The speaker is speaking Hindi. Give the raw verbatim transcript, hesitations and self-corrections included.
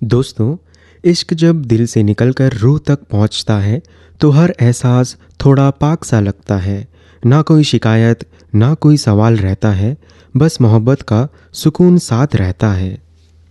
दोस्तों, इश्क जब दिल से निकलकर रूह तक पहुंचता है तो हर एहसास थोड़ा पाक सा लगता है। ना कोई शिकायत, ना कोई सवाल रहता है, बस मोहब्बत का सुकून साथ रहता है।